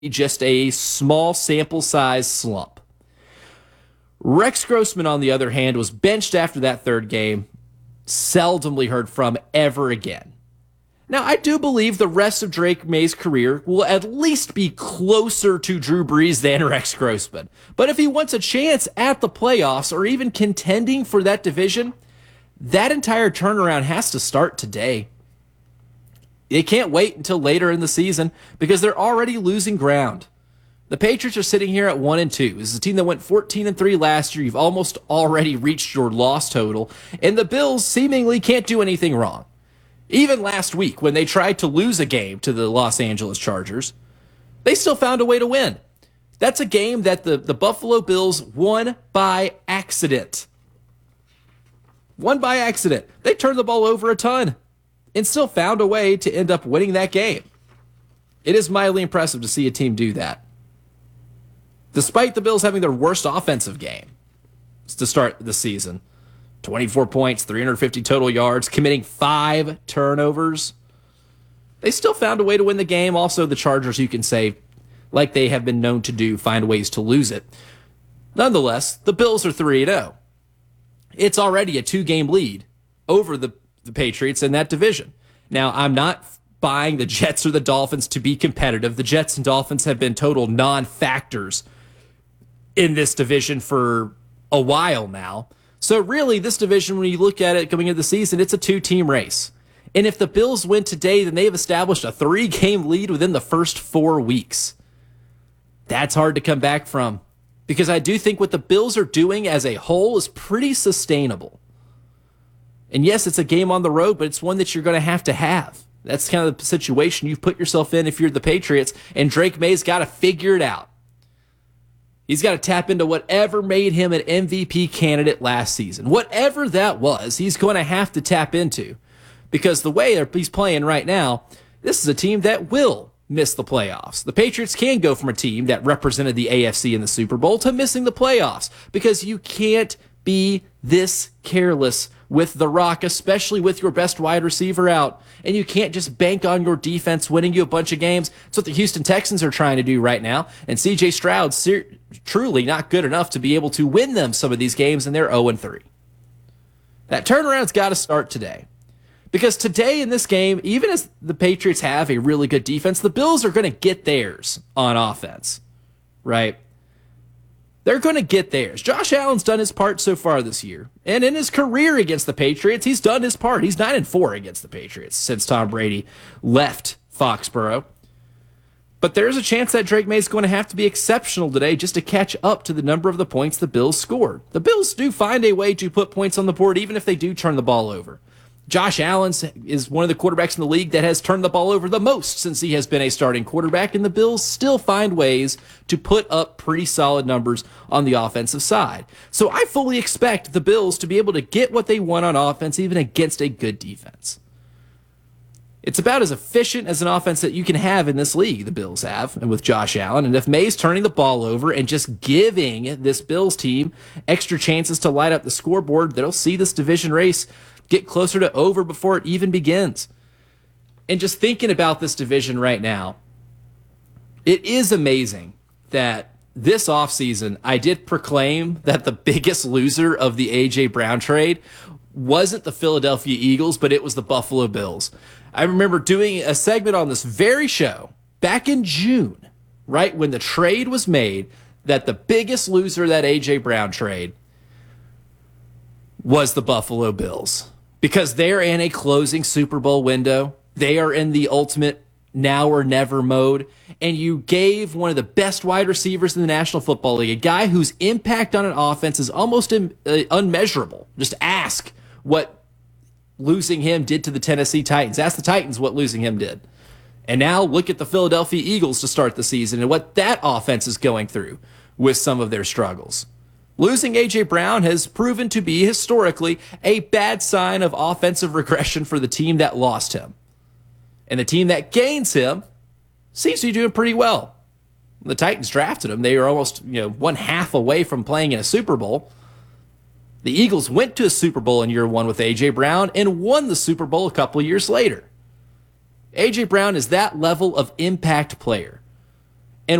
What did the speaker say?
just a small sample size slump. Rex Grossman, on the other hand, was benched after that third game, seldomly heard from ever again. Now, I do believe the rest of Drake Maye's career will at least be closer to Drew Brees than Rex Grossman. But if he wants a chance at the playoffs or even contending for that division, that entire turnaround has to start today. They can't wait until later in the season because they're already losing ground. The Patriots are sitting here at 1-2. This is a team that went 14-3 last year. You've almost already reached your loss total. And the Bills seemingly can't do anything wrong. Even last week, when they tried to lose a game to the Los Angeles Chargers, they still found a way to win. That's a game that the Buffalo Bills won by accident. Won by accident. They turned the ball over a ton and still found a way to end up winning that game. It is mildly impressive to see a team do that. Despite the Bills having their worst offensive game to start the season, 24 points, 350 total yards, committing 5 turnovers, they still found a way to win the game. Also, the Chargers, you can say, like they have been known to do, find ways to lose it. Nonetheless, the Bills are 3-0. It's already a 2-game lead over the Patriots in that division. Now, I'm not buying the Jets or the Dolphins to be competitive. The Jets and Dolphins have been total non-factors in this division for a while now. So really, this division, when you look at it coming into the season, it's a 2-team race. And if the Bills win today, then they've established a 3-game lead within the first 4 weeks. That's hard to come back from, because I do think what the Bills are doing as a whole is pretty sustainable. And yes, it's a game on the road, but it's one that you're going to have to have. That's kind of the situation you've put yourself in if you're the Patriots, and Drake Maye's got to figure it out. He's got to tap into whatever made him an MVP candidate last season. Whatever that was, he's going to have to tap into. Because the way he's playing right now, this is a team that will miss the playoffs. The Patriots can go from a team that represented the AFC in the Super Bowl to missing the playoffs. Because you can't be this careless with The Rock, especially with your best wide receiver out. And you can't just bank on your defense winning you a bunch of games. That's what the Houston Texans are trying to do right now. And C.J. Stroud's truly not good enough to be able to win them some of these games, and they're 0-3. That turnaround's got to start today. Because today in this game, even as the Patriots have a really good defense, the Bills are going to get theirs on offense, right? They're going to get theirs. Josh Allen's done his part so far this year. And in his career against the Patriots, he's done his part. He's 9-4 against the Patriots since Tom Brady left Foxborough. But there's a chance that Drake Maye's going to have to be exceptional today just to catch up to the number of the points the Bills scored. The Bills do find a way to put points on the board even if they do turn the ball over. Josh Allen is one of the quarterbacks in the league that has turned the ball over the most since he has been a starting quarterback, and the Bills still find ways to put up pretty solid numbers on the offensive side. So I fully expect the Bills to be able to get what they want on offense even against a good defense. It's about as efficient as an offense that you can have in this league, the Bills have, and with Josh Allen. And if Maye's turning the ball over and just giving this Bills team extra chances to light up the scoreboard, they'll see this division race get closer to over before it even begins. And just thinking about this division right now, it is amazing that this offseason I did proclaim that the biggest loser of the A.J. Brown trade wasn't the Philadelphia Eagles, but it was the Buffalo Bills. I remember doing a segment on this very show back in June, right when the trade was made, that the biggest loser of that A.J. Brown trade was the Buffalo Bills. Because they're in a closing Super Bowl window. They are in the ultimate now or never mode. And you gave one of the best wide receivers in the National Football League, a guy whose impact on an offense is almost unmeasurable. Just ask what losing him did to the Tennessee Titans. Ask the Titans what losing him did. And now look at the Philadelphia Eagles to start the season and what that offense is going through with some of their struggles. Losing A.J. Brown has proven to be, historically, a bad sign of offensive regression for the team that lost him. And the team that gains him seems to be doing pretty well. The Titans drafted him. They were almost, one half away from playing in a Super Bowl. The Eagles went to a Super Bowl in year one with A.J. Brown and won the Super Bowl a couple of years later. A.J. Brown is that level of impact player.